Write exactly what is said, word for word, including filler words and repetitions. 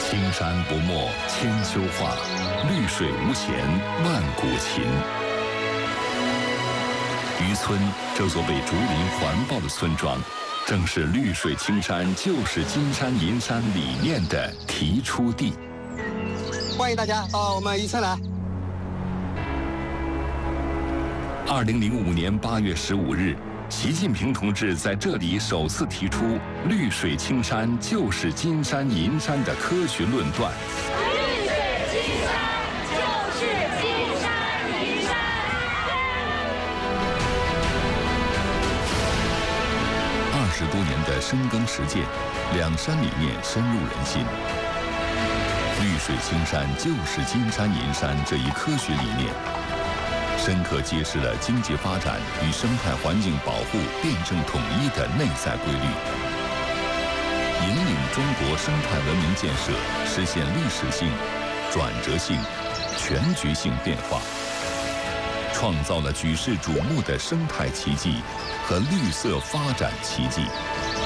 青山不没千秋画，绿水无嫌万古情。渔村这座被竹林环抱的村庄，正是绿水青山就是金山银山理念的提出地。 欢迎大家到我们渔村来。 二零零五年八月十五日，习近平同志在这里首次提出“绿水青山就是金山银山”的科学论断。 绿水青山就是金山银山。 二十多年的深耕实践，两山理念深入人心。绿水青山就是金山银山这一科学理念，深刻揭示了经济发展与生态环境保护辩证统一的内在规律，引领中国生态文明建设实现历史性、转折性、全局性变化，创造了举世瞩目的生态奇迹和绿色发展奇迹。